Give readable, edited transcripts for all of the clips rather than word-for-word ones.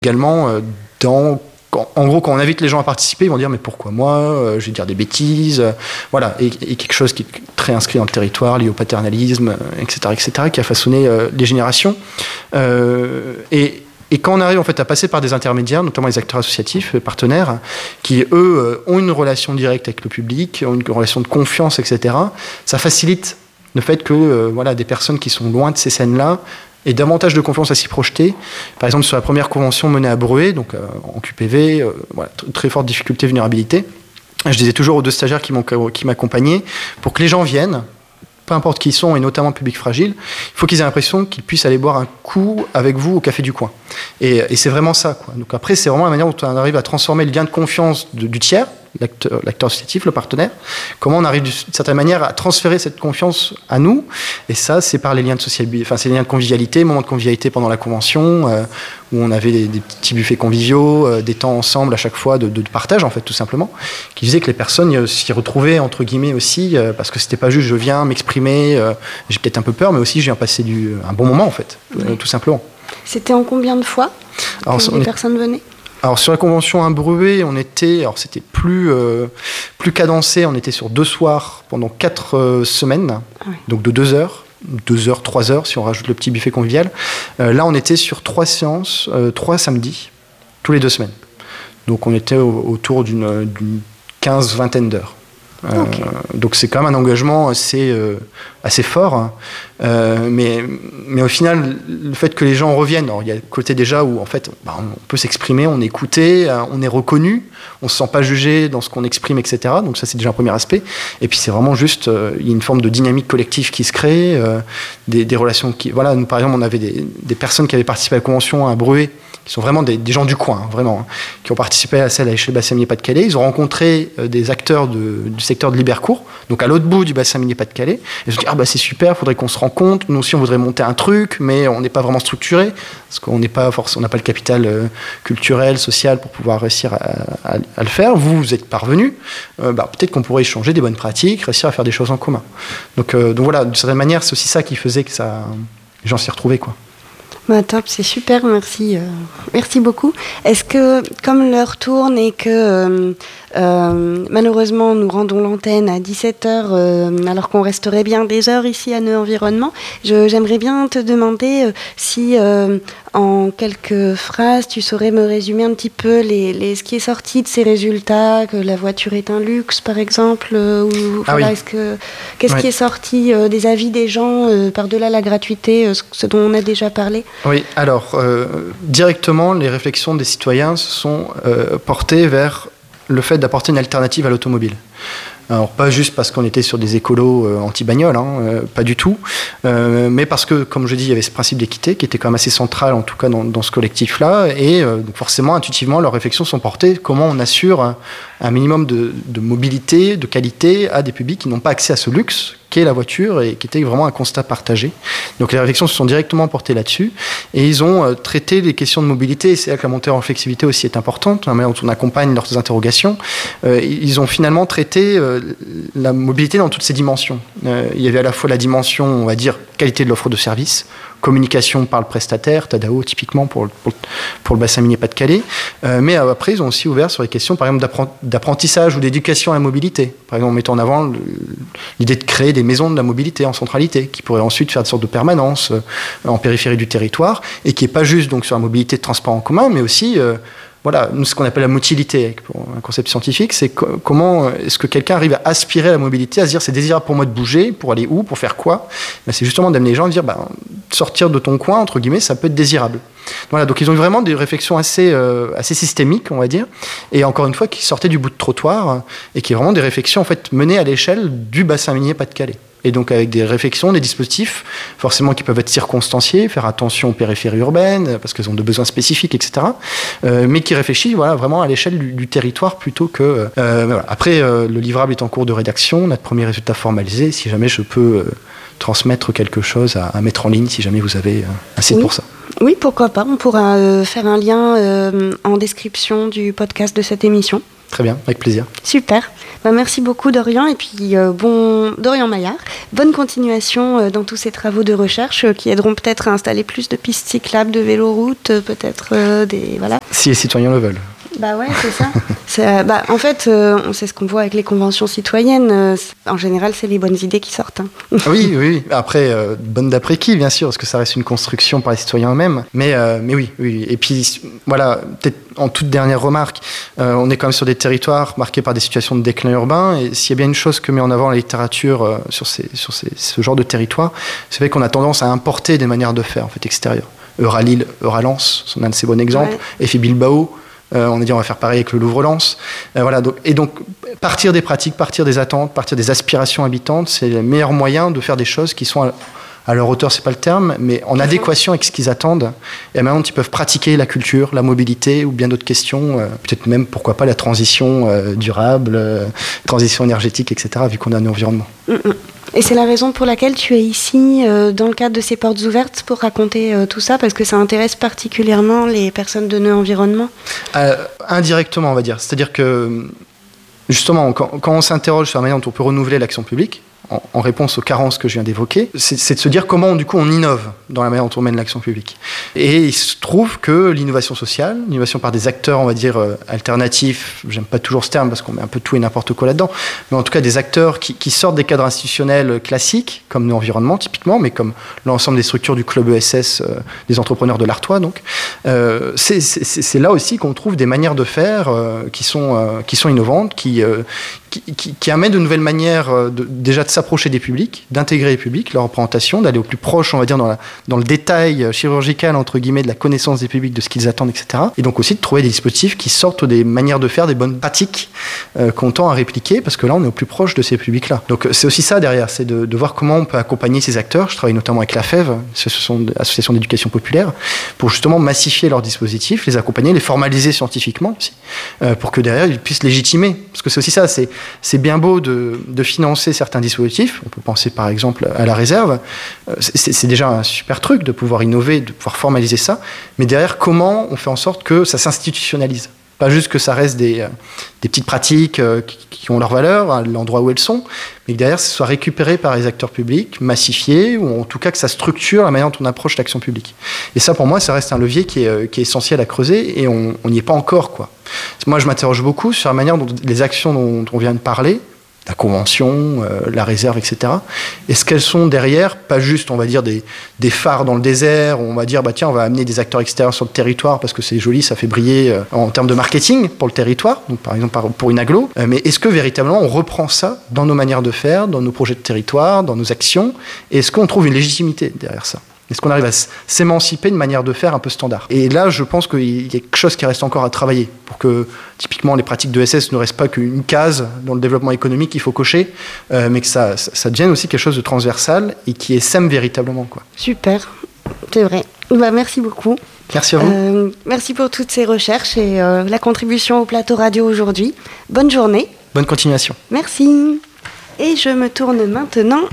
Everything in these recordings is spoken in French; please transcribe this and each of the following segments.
également en gros, quand on invite les gens à participer, ils vont dire mais pourquoi moi, je vais dire des bêtises, voilà, et quelque chose qui est très inscrit dans le territoire, lié au paternalisme, etc., qui a façonné les générations. Et quand on arrive en fait à passer par des intermédiaires, notamment les acteurs associatifs, partenaires, qui eux ont une relation directe avec le public, ont une relation de confiance, etc., ça facilite le fait que des personnes qui sont loin de ces scènes-là aient davantage de confiance à s'y projeter. Par exemple, sur la première convention menée à Bruay, donc en QPV, très forte difficulté, vulnérabilité, je disais toujours aux 2 stagiaires qui m'accompagnaient, pour que les gens viennent, peu importe qui ils sont, et notamment public fragile, il faut qu'ils aient l'impression qu'ils puissent aller boire un coup avec vous au café du coin. Et c'est vraiment ça, quoi. Donc après, c'est vraiment la manière dont on arrive à transformer le lien de confiance du tiers, l'acteur associatif, le partenaire, comment on arrive d'une certaine manière à transférer cette confiance à nous, et ça, c'est par les liens de c'est les liens de convivialité, moments de convivialité pendant la convention, où on avait des petits buffets conviviaux, des temps ensemble à chaque fois de partage, en fait, tout simplement, qui faisaient que les personnes s'y retrouvaient, entre guillemets, aussi, parce que c'était pas juste je viens m'exprimer, j'ai peut-être un peu peur, mais aussi je viens passer un bon moment, en fait, tout simplement. C'était en combien de fois que les personnes venaient ? Alors sur la convention à Bruay, c'était plus cadencé, on était sur 2 soirs pendant 4 semaines, donc de 2 heures, 3 heures si on rajoute le petit buffet convivial. Là on était sur 3 séances, 3 samedis, tous les 2 semaines. Donc on était autour d'une 15-20 d'heures. Okay. Donc c'est quand même un engagement assez fort, hein. Mais au final, le fait que les gens reviennent, alors il y a le côté déjà où en fait on peut s'exprimer, on est écouté, on est reconnu, on se sent pas jugé dans ce qu'on exprime, etc. Donc ça c'est déjà un premier aspect. Et puis c'est vraiment juste, il y a une forme de dynamique collective qui se crée, des relations qui, nous par exemple on avait des personnes qui avaient participé à la convention à Bruay, qui sont vraiment des gens du coin, hein, vraiment, hein, qui ont participé à celle à l'échelle bassin minier Pas-de-Calais. Ils ont rencontré des acteurs du secteur de L'Ibercourt, donc à l'autre bout du bassin minier Pas-de-Calais. Ils ont dit c'est super, il faudrait qu'on se rencontre. Nous aussi, on voudrait monter un truc, mais on n'est pas vraiment structuré, parce qu'on n'a pas le capital culturel, social pour pouvoir réussir à le faire. Vous êtes parvenus. Peut-être qu'on pourrait échanger des bonnes pratiques, réussir à faire des choses en commun. Donc voilà, d'une certaine manière, c'est aussi ça qui faisait que les gens s'y retrouvaient, quoi. Top, c'est super, merci. Merci beaucoup. Est-ce que, comme l'heure tourne et que malheureusement nous rendons l'antenne à 17h alors qu'on resterait bien des heures ici à Nœud Environnement, j'aimerais bien te demander si en quelques phrases tu saurais me résumer un petit peu ce qui est sorti de ces résultats, que la voiture est un luxe par exemple, qu'est-ce qui est sorti des avis des gens par-delà la gratuité, ce dont on a déjà parlé? Oui, alors directement les réflexions des citoyens se sont portées vers le fait d'apporter une alternative à l'automobile. Alors pas juste parce qu'on était sur des écolos anti-bagnoles, pas du tout, mais parce que, comme je dis, il y avait ce principe d'équité qui était quand même assez central, en tout cas dans ce collectif-là, et donc forcément, intuitivement, leurs réflexions sont portées comment on assure un minimum de mobilité, de qualité à des publics qui n'ont pas accès à ce luxe qu'est la voiture, et qui était vraiment un constat partagé. Donc les réflexions se sont directement portées là-dessus, et ils ont traité les questions de mobilité, et c'est là que la montée en flexibilité aussi est importante, la manière dont on accompagne leurs interrogations. Ils ont finalement traité la mobilité dans toutes ses dimensions. Il y avait à la fois la dimension, on va dire, qualité de l'offre de service, communication par le prestataire, Tadao typiquement pour le bassin minier Pas-de-Calais, mais après ils ont aussi ouvert sur les questions par exemple d'apprentissage ou d'éducation à la mobilité, par exemple en mettant en avant l'idée de créer des maisons de la mobilité en centralité, qui pourraient ensuite faire des sortes de permanences en périphérie du territoire, et qui n'est pas juste donc sur la mobilité de transport en commun, mais aussi ce qu'on appelle la motilité, pour un concept scientifique, c'est comment est-ce que quelqu'un arrive à aspirer à la mobilité, à se dire c'est désirable pour moi de bouger, pour aller où, pour faire quoi. C'est justement d'amener les gens à dire sortir de ton coin, entre guillemets, ça peut être désirable. Voilà, donc ils ont eu vraiment des réflexions assez systémiques, on va dire, et encore une fois qui sortaient du bout de trottoir, et qui est vraiment des réflexions en fait menées à l'échelle du bassin minier Pas-de-Calais. Et donc avec des réflexions, des dispositifs, forcément qui peuvent être circonstanciés, faire attention aux périphéries urbaines, parce qu'elles ont de besoins spécifiques, etc. Mais qui réfléchissent vraiment à l'échelle du territoire plutôt que... Après, le livrable est en cours de rédaction, notre premier résultat formalisé, si jamais je peux transmettre quelque chose à mettre en ligne, si jamais vous avez un site pour ça. Oui, pourquoi pas, on pourra faire un lien en description du podcast de cette émission. Très bien, avec plaisir. Super. Merci beaucoup Dorian et puis Dorian Maillard. Bonne continuation dans tous ces travaux de recherche qui aideront peut-être à installer plus de pistes cyclables, de véloroutes, peut-être des... Voilà. Si les citoyens le veulent. Bah ouais, c'est ça. En fait, on sait ce qu'on voit avec les conventions citoyennes. En général, c'est les bonnes idées qui sortent. Hein. Oui. Après, bonne d'après qui, bien sûr, parce que ça reste une construction par les citoyens eux-mêmes. Mais oui. Et puis, voilà, peut-être en toute dernière remarque, on est quand même sur des territoires marqués par des situations de déclin urbain. Et s'il y a bien une chose que met en avant la littérature sur ce genre de territoire, c'est vrai qu'on a tendance à importer des manières de faire en fait, extérieures. Euralille, Euralance sont un de ces bons exemples. Ouais. Effet Bilbao. On a dit on va faire pareil avec le Louvre-Lens. Donc partir des pratiques, partir des attentes, partir des aspirations habitantes, c'est le meilleur moyen de faire des choses qui sont à leur hauteur, c'est pas le terme, mais en adéquation avec ce qu'ils attendent. Et maintenant, ils peuvent pratiquer la culture, la mobilité ou bien d'autres questions, peut-être même, pourquoi pas, la transition durable, transition énergétique, etc., vu qu'on a un environnement. Et c'est la raison pour laquelle tu es ici dans le cadre de ces portes ouvertes pour raconter tout ça, parce que ça intéresse particulièrement les personnes de Nœud Environnement. Indirectement, on va dire. C'est-à-dire que, justement, quand on s'interroge sur la manière dont on peut renouveler l'action publique, en réponse aux carences que je viens d'évoquer, c'est de se dire comment, du coup, on innove dans la manière dont on mène l'action publique. Et il se trouve que l'innovation sociale, l'innovation par des acteurs, on va dire, alternatifs, j'aime pas toujours ce terme parce qu'on met un peu tout et n'importe quoi là-dedans, mais en tout cas des acteurs qui sortent des cadres institutionnels classiques, comme Nœud Environnement typiquement, mais comme l'ensemble des structures du club ESS, des entrepreneurs de l'Artois, donc, c'est là aussi qu'on trouve des manières de faire qui sont innovantes, qui amènent de nouvelles manières déjà de s'approcher des publics, d'intégrer les publics, leur représentation, d'aller au plus proche, on va dire, dans le détail chirurgical, entre guillemets, de la connaissance des publics, de ce qu'ils attendent, etc. Et donc aussi de trouver des dispositifs qui sortent des manières de faire, des bonnes pratiques qu'on tend à répliquer, parce que là, on est au plus proche de ces publics-là. Donc c'est aussi ça derrière, c'est de voir comment on peut accompagner ces acteurs. Je travaille notamment avec la FEV, Association d'éducation populaire, pour justement massifier leurs dispositifs, les accompagner, les formaliser scientifiquement aussi, pour que derrière, ils puissent légitimer. Parce que c'est aussi ça, c'est bien beau de financer certains dispositifs. On peut penser par exemple à la réserve. C'est déjà un super truc de pouvoir innover, de pouvoir formaliser ça. Mais derrière, comment on fait en sorte que ça s'institutionnalise ? Pas juste que ça reste des petites pratiques qui ont leur valeur, à l'endroit où elles sont, mais que derrière, ça soit récupéré par les acteurs publics, massifié, ou en tout cas que ça structure la manière dont on approche l'action publique. Et ça, pour moi, ça reste un levier qui est essentiel à creuser, et on n'y est pas encore, quoi. Moi, je m'interroge beaucoup sur la manière dont les actions dont on vient de parler, la convention, la réserve, etc. Est-ce qu'elles sont derrière, pas juste, on va dire, des phares dans le désert, où on va dire, bah tiens, on va amener des acteurs extérieurs sur le territoire parce que c'est joli, ça fait briller en termes de marketing pour le territoire, donc par exemple pour une agglo, mais est-ce que véritablement on reprend ça dans nos manières de faire, dans nos projets de territoire, dans nos actions, et est-ce qu'on trouve une légitimité derrière ça ? Est-ce qu'on arrive à s'émanciper de manière de faire un peu standard ? Et là, je pense qu'il y a quelque chose qui reste encore à travailler pour que, typiquement, les pratiques de SS ne restent pas qu'une case dans le développement économique qu'il faut cocher, mais que ça devienne aussi quelque chose de transversal et qui essaime véritablement, quoi. Super, c'est vrai. Merci beaucoup. Merci à vous. Merci pour toutes ces recherches et la contribution au plateau radio aujourd'hui. Bonne journée. Bonne continuation. Merci. Et je me tourne maintenant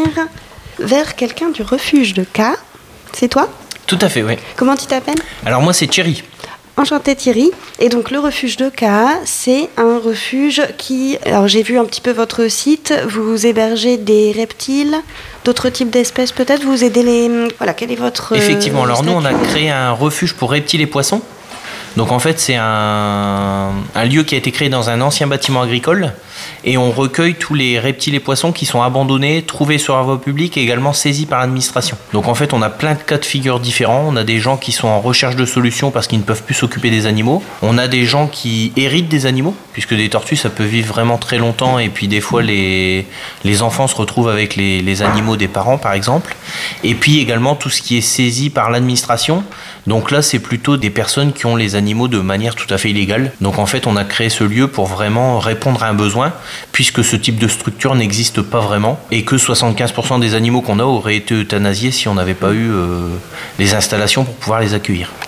vers quelqu'un du refuge de K. C'est toi ? Tout à fait, oui. Comment tu t'appelles ? Alors moi, c'est Thierry. Enchanté Thierry. Et donc le refuge de K, c'est un refuge qui... Alors j'ai vu un petit peu votre site, vous hébergez des reptiles, d'autres types d'espèces peut-être, vous aidez les... Voilà, quel est votre... Effectivement, alors nous on a créé un refuge pour reptiles et poissons. Donc en fait c'est un lieu qui a été créé dans un ancien bâtiment agricole et on recueille tous les reptiles et poissons qui sont abandonnés, trouvés sur la voie publique et également saisis par l'administration. Donc en fait on a plein de cas de figure différents, on a des gens qui sont en recherche de solutions parce qu'ils ne peuvent plus s'occuper des animaux, on a des gens qui héritent des animaux, puisque des tortues ça peut vivre vraiment très longtemps et puis des fois les enfants se retrouvent avec les animaux des parents par exemple, et puis également tout ce qui est saisi par l'administration. Donc là c'est plutôt des personnes qui ont les animaux de manière tout à fait illégale. Donc en fait on a créé ce lieu pour vraiment répondre à un besoin, puisque ce type de structure n'existe pas vraiment et que 75% des animaux qu'on a auraient été euthanasiés si on n'avait pas eu les installations pour pouvoir les accueillir.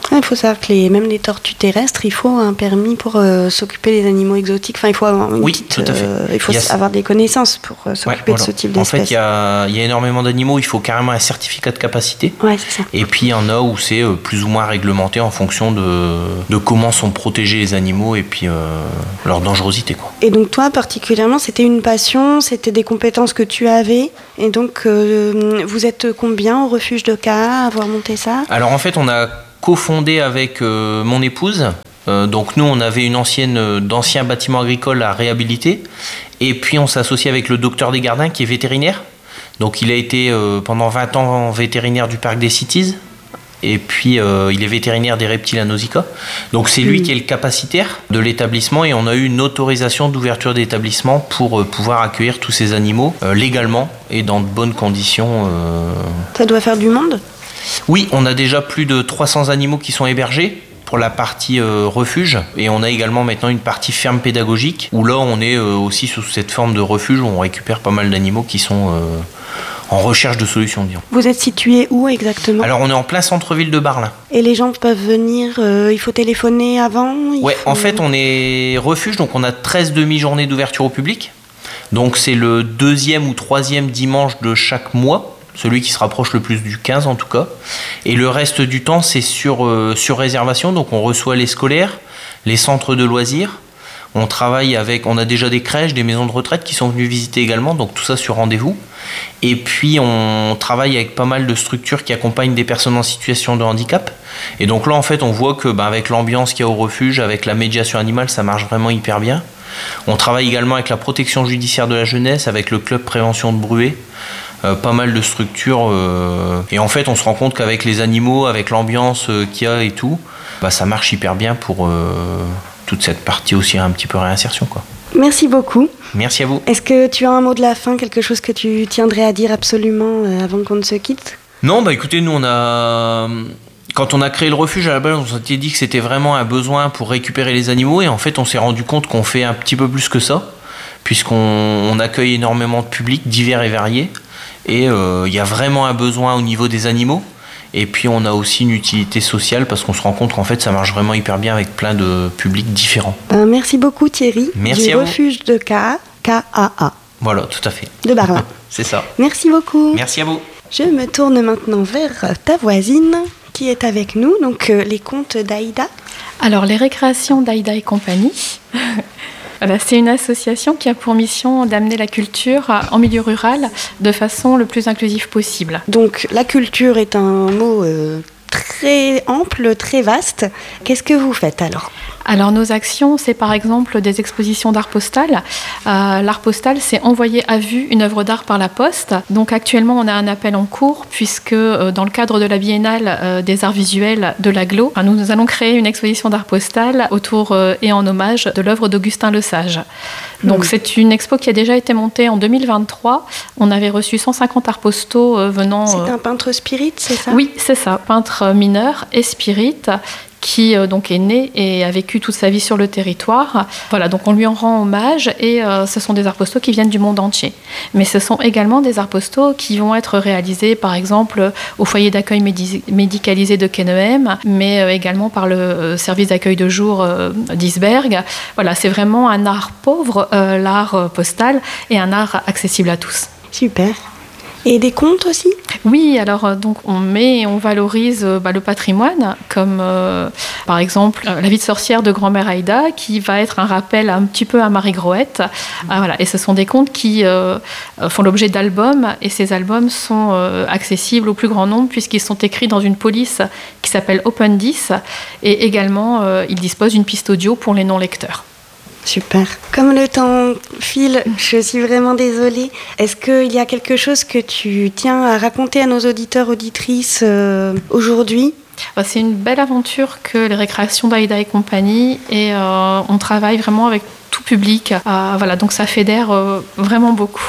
Il faut savoir que même les tortues terrestres, il faut un permis pour s'occuper des animaux exotiques. Enfin, il faut avoir tout à fait. Il faut avoir des connaissances pour s'occuper de ce type d'espèces. En fait, il y a énormément d'animaux, il faut carrément un certificat de capacité. Ouais, c'est ça. Et puis, il y en a où c'est plus ou moins réglementé en fonction de comment sont protégés les animaux et puis leur dangerosité, quoi. Et donc, toi, particulièrement, c'était une passion, c'était des compétences que tu avais. Et donc, vous êtes combien au refuge de Caha à avoir monté ça? Alors, en fait, on a cofondé avec mon épouse. Donc nous, on avait d'anciens bâtiments agricoles à réhabiliter. Et puis on s'est associé avec le docteur Desgardins qui est vétérinaire. Donc il a été pendant 20 ans vétérinaire du parc des Cities. Et puis il est vétérinaire des reptiles à Nausicaa. Donc c'est lui qui est le capacitaire de l'établissement. Et on a eu une autorisation d'ouverture d'établissement pour pouvoir accueillir tous ces animaux légalement et dans de bonnes conditions. Ça doit faire du monde? Oui, on a déjà plus de 300 animaux qui sont hébergés pour la partie refuge. Et on a également maintenant une partie ferme pédagogique où là on est aussi sous cette forme de refuge où on récupère pas mal d'animaux qui sont en recherche de solutions, disons. Vous êtes situé où exactement? Alors on est en plein centre-ville de Bar-Lin. Et les gens peuvent venir, il faut téléphoner avant? En fait on est refuge, donc on a 13 demi-journées d'ouverture au public. Donc c'est le 2e ou 3e dimanche de chaque mois. Celui qui se rapproche le plus du 15 en tout cas. Et le reste du temps, c'est sur réservation. Donc on reçoit les scolaires, les centres de loisirs. On a déjà des crèches, des maisons de retraite qui sont venues visiter également. Donc tout ça sur rendez-vous. Et puis on travaille avec pas mal de structures qui accompagnent des personnes en situation de handicap. Et donc là en fait on voit que avec l'ambiance qu'il y a au refuge, avec la médiation animale, ça marche vraiment hyper bien. On travaille également avec la protection judiciaire de la jeunesse, avec le club prévention de Bruet. Pas mal de structures et en fait on se rend compte qu'avec les animaux, avec l'ambiance qu'il y a et tout, ça marche hyper bien pour toute cette partie aussi un petit peu réinsertion, quoi. Merci beaucoup. Merci à vous. Est-ce que tu as un mot de la fin, quelque chose que tu tiendrais à dire absolument avant qu'on ne se quitte? Non, écoutez, nous quand on a créé le refuge à la base, on s'était dit que c'était vraiment un besoin pour récupérer les animaux et en fait on s'est rendu compte qu'on fait un petit peu plus que ça puisqu'on accueille énormément de publics divers et variés. Et il y a vraiment un besoin au niveau des animaux. Et puis on a aussi une utilité sociale parce qu'on se rend compte qu'en fait ça marche vraiment hyper bien avec plein de publics différents. Merci beaucoup Thierry. Merci du à refuge de Caha, K-A-A. Voilà, tout à fait. De Bar-Lin. C'est ça. Merci beaucoup. Merci à vous. Je me tourne maintenant vers ta voisine qui est avec nous, donc les contes d'Aïda. Alors les récréations d'Aïda et compagnie. Voilà, c'est une association qui a pour mission d'amener la culture en milieu rural de façon le plus inclusive possible. Donc la culture est un mot très ample, très vaste. Qu'est-ce que vous faites alors ? Alors nos actions, c'est par exemple des expositions d'art postal. L'art postal, c'est envoyer à vue une œuvre d'art par la poste. Donc actuellement, on a un appel en cours puisque dans le cadre de la biennale des arts visuels de l'Aglo, nous allons créer une exposition d'art postal autour et en hommage de l'œuvre d'Augustin Lesage. Donc c'est une expo qui a déjà été montée en 2023. On avait reçu 150 arts postaux venant... C'est un peintre spirit, c'est ça ? Oui, c'est ça, peintre mineur et spirit, qui donc est né et a vécu toute sa vie sur le territoire. Voilà, donc on lui en rend hommage et ce sont des arts postaux qui viennent du monde entier. Mais ce sont également des arts postaux qui vont être réalisés par exemple au foyer d'accueil médicalisé de Kennehem, mais également par le service d'accueil de jour d'Isberg. Voilà, c'est vraiment un art pauvre, l'art postal, et un art accessible à tous. Super. Et des contes aussi ? Oui, alors donc on valorise le patrimoine, comme par exemple La vie de sorcière de grand-mère Aïda, qui va être un rappel un petit peu à Marie Groët. Voilà, et ce sont des contes qui font l'objet d'albums, et ces albums sont accessibles au plus grand nombre puisqu'ils sont écrits dans une police qui s'appelle Open10, et également ils disposent d'une piste audio pour les non-lecteurs. Super. Comme le temps file, je suis vraiment désolée. Est-ce qu'il y a quelque chose que tu tiens à raconter à nos auditeurs, auditrices aujourd'hui ? C'est une belle aventure que les récréations d'Aïda et compagnie, et on travaille vraiment avec tout public. Voilà, donc ça fédère vraiment beaucoup.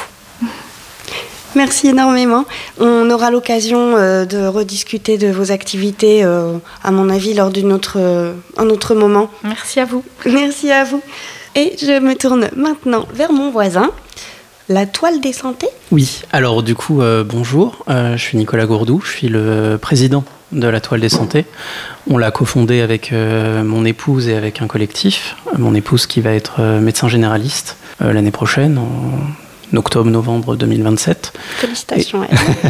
Merci énormément. On aura l'occasion de rediscuter de vos activités, à mon avis, lors un autre moment. Merci à vous. Merci à vous. Et je me tourne maintenant vers mon voisin, la Toile des Santés. Oui, alors du coup, bonjour, je suis Nicolas Gourdou, je suis le président de la Toile des Santés. On l'a cofondé avec mon épouse et avec un collectif. Mon épouse qui va être médecin généraliste l'année prochaine, en octobre-novembre 2027. Félicitations.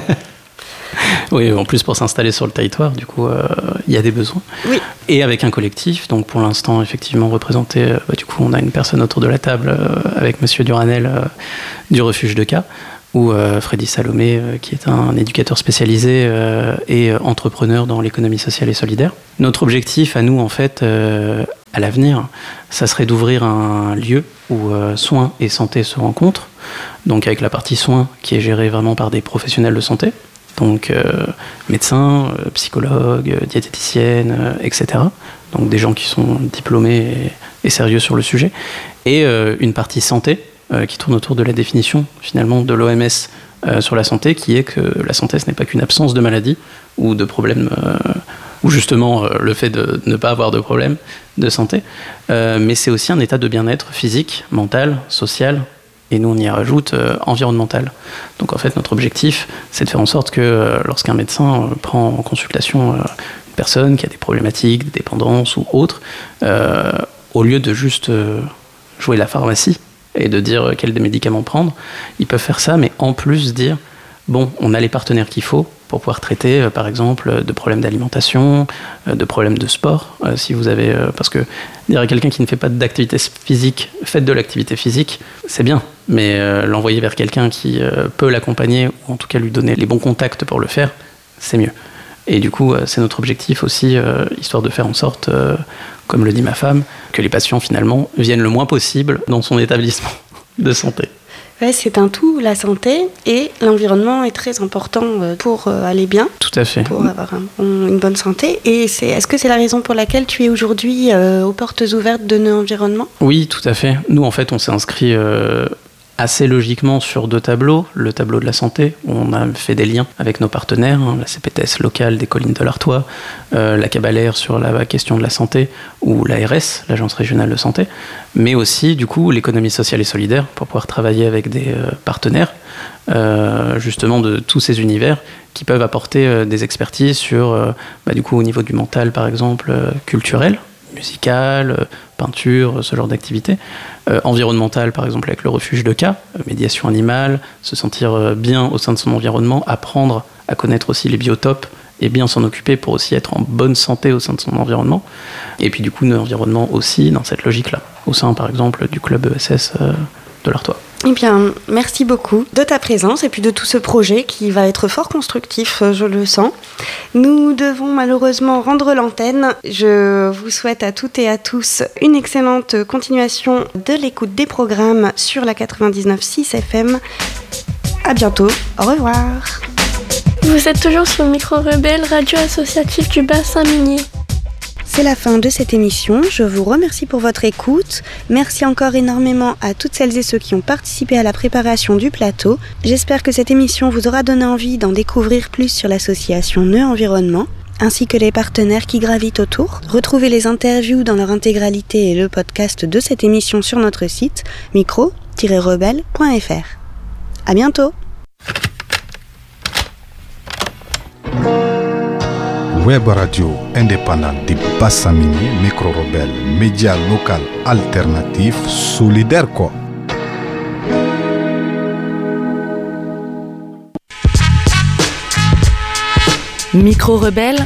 Oui, en plus pour s'installer sur le territoire, du coup, il y a des besoins. Oui. Et avec un collectif, donc pour l'instant, effectivement, représenté, du coup, on a une personne autour de la table avec Monsieur Duranel du Refuge de Cas, ou Freddy Salomé, qui est un éducateur spécialisé et entrepreneur dans l'économie sociale et solidaire. Notre objectif à nous, en fait, à l'avenir, ça serait d'ouvrir un lieu où soins et santé se rencontrent, donc avec la partie soins qui est gérée vraiment par des professionnels de santé, donc médecins, psychologues, diététiciennes, etc. Donc des gens qui sont diplômés et sérieux sur le sujet. Et une partie santé qui tourne autour de la définition finalement de l'OMS sur la santé, qui est que la santé, ce n'est pas qu'une absence de maladie ou de problème, ou justement le fait de ne pas avoir de problème de santé, mais c'est aussi un état de bien-être physique, mental, social, et nous on y rajoute environnemental. Donc en fait notre objectif c'est de faire en sorte que lorsqu'un médecin prend en consultation une personne qui a des problématiques, des dépendances ou autres, au lieu de juste jouer la pharmacie et de dire quels médicaments prendre, ils peuvent faire ça, mais en plus dire bon, on a les partenaires qu'il faut pour pouvoir traiter, par exemple, de problèmes d'alimentation, de problèmes de sport. Si vous avez, parce que dire à quelqu'un qui ne fait pas d'activité physique, faites de l'activité physique, c'est bien, mais l'envoyer vers quelqu'un qui peut l'accompagner, ou en tout cas lui donner les bons contacts pour le faire, c'est mieux. Et du coup, c'est notre objectif aussi, histoire de faire en sorte, comme le dit ma femme, que les patients finalement viennent le moins possible dans son établissement de santé. Ouais, c'est un tout, la santé, et l'environnement est très important pour aller bien. Tout à fait. Pour avoir une bonne santé. Et est-ce que c'est la raison pour laquelle tu es aujourd'hui aux portes ouvertes de Nœud Environnement ? Oui, tout à fait. Nous, en fait, on s'est inscrit assez logiquement sur 2 tableaux. Le tableau de la santé, où on a fait des liens avec nos partenaires, la CPTS locale des collines de l'Artois, la Cabalère sur la question de la santé, ou l'ARS, l'Agence régionale de santé, mais aussi, du coup, l'économie sociale et solidaire, pour pouvoir travailler avec des partenaires, justement, de tous ces univers, qui peuvent apporter des expertises sur, du coup, au niveau du mental, par exemple, culturel, musical, peinture, ce genre d'activité. Environnemental, par exemple, avec le Refuge de Cas, médiation animale, se sentir bien au sein de son environnement, apprendre à connaître aussi les biotopes et bien s'en occuper pour aussi être en bonne santé au sein de son environnement. Et puis du coup, notre environnement aussi dans cette logique-là, au sein, par exemple, du club ESS de l'Artois. Eh bien, merci beaucoup de ta présence et puis de tout ce projet qui va être fort constructif, je le sens. Nous devons malheureusement rendre l'antenne. Je vous souhaite à toutes et à tous une excellente continuation de l'écoute des programmes sur la 99.6 FM. À bientôt. Au revoir. Vous êtes toujours sur Micro Rebelle, radio associative du bassin minier. C'est la fin de cette émission. Je vous remercie pour votre écoute. Merci encore énormément à toutes celles et ceux qui ont participé à la préparation du plateau. J'espère que cette émission vous aura donné envie d'en découvrir plus sur l'association Nœud Environnement, ainsi que les partenaires qui gravitent autour. Retrouvez les interviews dans leur intégralité et le podcast de cette émission sur notre site micro-rebelle.fr. À bientôt. Web radio indépendante du bassin minier, Micro Rebelle, média local alternatif, solidaire quoi. Micro Rebelle,